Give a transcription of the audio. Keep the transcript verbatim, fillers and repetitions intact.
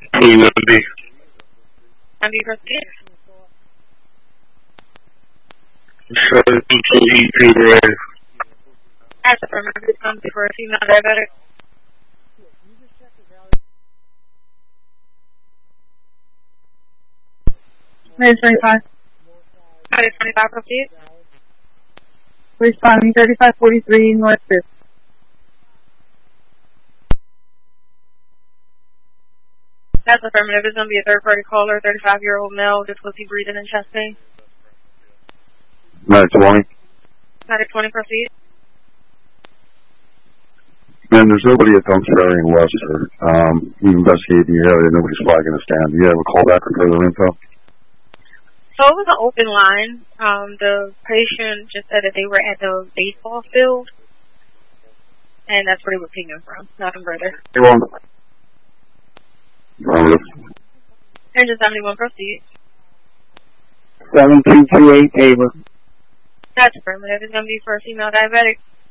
Team M B. M B proceed. seven two two E P ready. That's affirmative. It's going to be for a female diabetic. Minute twenty-five. Minute twenty-five proceed. Responding thirty-five forty-three North fifth. That's affirmative. It's going to be a third-party caller, thirty-five-year-old male, difficulty breathing and chest pain. Minute twenty. Minute twenty proceed. Man, there's nobody at Dunks Ferry in Webster. Um, we investigated the area. Nobody's flagging us down. Do you have a call back for further info? So it was an open line. Um, the patient just said that they were at the baseball field, and that's where they were pinging from. Nothing further. Hey, well, affirmative. Engine seventy-one proceed. seven two two eight Ava. That's affirmative. It's going to be for a female diabetic.